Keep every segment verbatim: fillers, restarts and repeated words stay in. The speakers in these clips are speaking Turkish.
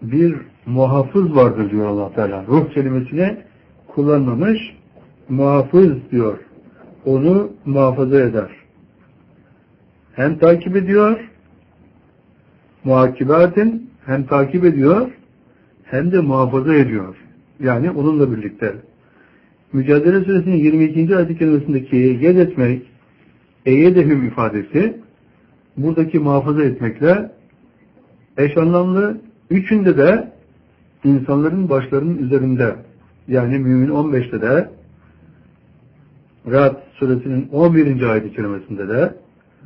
bir muhafız vardır diyor Allah Teala. Ruh kelimesini kullanmamış, muhafız diyor. Onu muhafaza eder. Hem takip ediyor, muhakibatin hem takip ediyor, hem de muhafaza ediyor. Yani onunla birlikte. Mücadele Suresinin yirmi ikinci ayet-i kerimesindeki yed etmek, eyyedehüm ifadesi buradaki muhafaza etmekle eş anlamlı. Üçünde de insanların başlarının üzerinde, yani Mümin on beşte de, Ra'd Suresinin on birinci ayet-i kerimesinde de,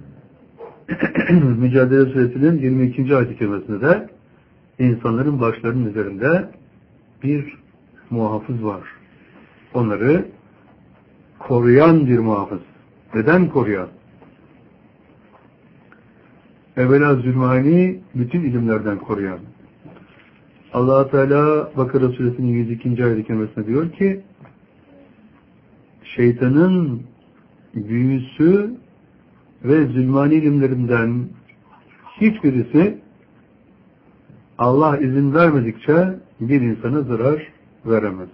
Mücadele Suresinin yirmi ikinci ayet-i kerimesinde de insanların başlarının üzerinde bir muhafız var. Onları koruyan bir muhafız. Neden koruyan? Evvela zulmani, bütün ilimlerden koruyan. Allah Teala Bakara Suresinin yüz ikinci ayet-i kerimesinde diyor ki, şeytanın büyüsü ve zulmani ilimlerinden hiçbirisi Allah izin vermedikçe bir insana zarar veremez.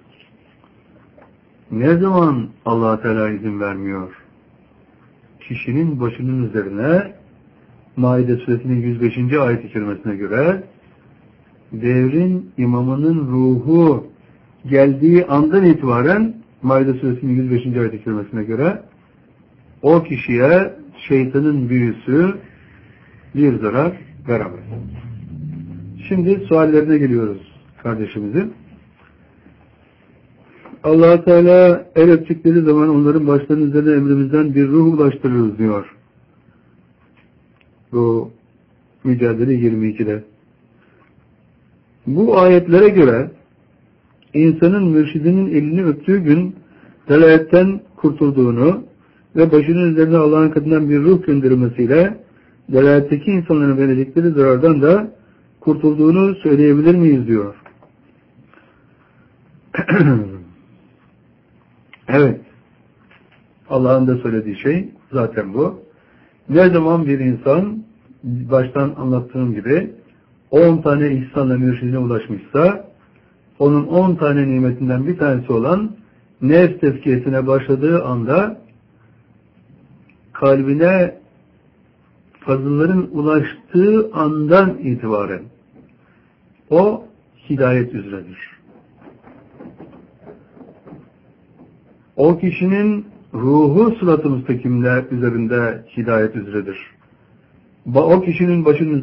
Ne zaman Allah Teala izin vermiyor? Kişinin başının üzerine Maide Suresinin yüz beşinci ayet-i kerimesine göre devrin imamının ruhu geldiği andan itibaren Maide Suresinin yüz beşinci ayet-i kerimesine göre o kişiye şeytanın büyüsü bir zarar veremez. Şimdi suallerine geliyoruz kardeşimizin. Allah Teala el öptükleri zaman onların başlarının üzerine emrimizden bir ruh ulaştırırız diyor. Bu Mücadele yirmi ikide. Bu ayetlere göre insanın mürşidinin elini öptüğü gün delaletten kurtulduğunu ve başının üzerine Allah'ın katından bir ruh göndermesiyle delaletteki insanların verecekleri zarardan da kurtulduğunu söyleyebilir miyiz diyor. Evet. Allah'ın da söylediği şey zaten bu. Ne zaman bir insan baştan anlattığım gibi on tane ihsanla mürşidine ulaşmışsa onun on tane nimetinden bir tanesi olan nefs tezkiyesine başladığı anda kalbine fazılların ulaştığı andan itibaren o hidayet üzeredir. O kişinin ruhu sırat-ı müstakimler üzerinde hidayet üzeredir. O kişinin başının